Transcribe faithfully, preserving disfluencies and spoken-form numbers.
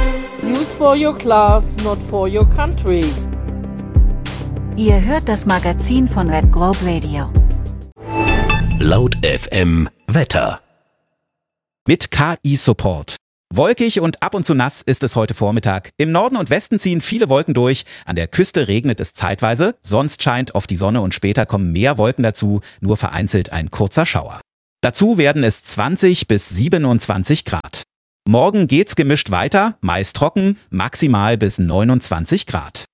News for your class, not for your country. Ihr hört das Magazin von Red Globe Radio. Laut F M Wetter. Mit K I-Support. Wolkig und ab und zu nass ist es heute Vormittag. Im Norden und Westen ziehen viele Wolken durch. An der Küste regnet es zeitweise. Sonst scheint oft die Sonne und später kommen mehr Wolken dazu. Nur vereinzelt ein kurzer Schauer. Dazu werden es zwanzig bis siebenundzwanzig Grad. Morgen geht's gemischt weiter, meist trocken, maximal bis neunundzwanzig Grad.